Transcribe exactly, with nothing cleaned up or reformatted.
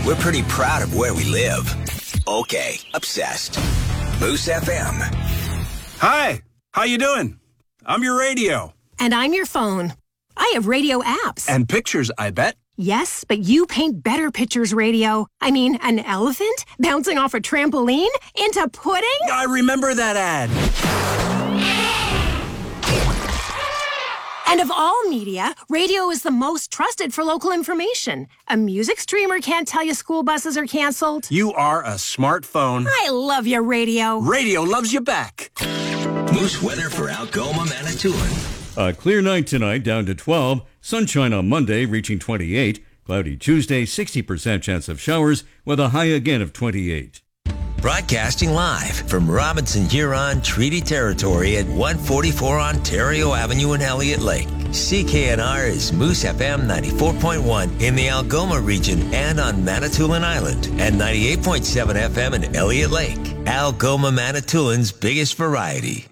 We're pretty proud of where we live. Okay, obsessed. Moose F M. Hi, how you doing? I'm your radio. And I'm your phone. I have radio apps. And pictures, I bet. Yes, but you paint better pictures, radio. I mean, an elephant bouncing off a trampoline into pudding? I remember that ad. And of all media, radio is the most trusted for local information. A music streamer can't tell you school buses are canceled. You are a smartphone. I love your radio. Radio loves you back. Moose weather for Algoma, Manitoulin. A clear night tonight, down to twelve. Sunshine on Monday, reaching twenty-eight. Cloudy Tuesday, sixty percent chance of showers, with a high again of twenty-eight. Broadcasting live from Robinson Huron Treaty Territory at one forty-four Ontario Avenue in Elliott Lake. C K N R is Moose F M ninety-four point one in the Algoma region and on Manitoulin Island, and ninety-eight point seven F M in Elliott Lake. Algoma, Manitoulin's biggest variety.